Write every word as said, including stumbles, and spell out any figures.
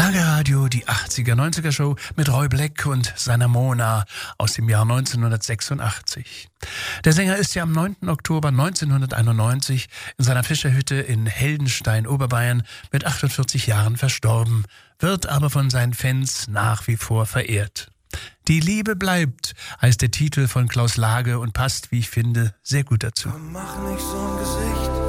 Schlager Radio, die achtziger neunziger Show mit Roy Black und seiner Mona aus dem Jahr neunzehnhundertsechsundachtzig. Der Sänger ist ja am neunten Oktober neunzehnhunderteinundneunzig in seiner Fischerhütte in Heldenstein, Oberbayern, mit achtundvierzig Jahren verstorben, wird aber von seinen Fans nach wie vor verehrt. Die Liebe bleibt, heißt der Titel von Klaus Lage und passt, wie ich finde, sehr gut dazu. Mach nicht so ein Gesicht,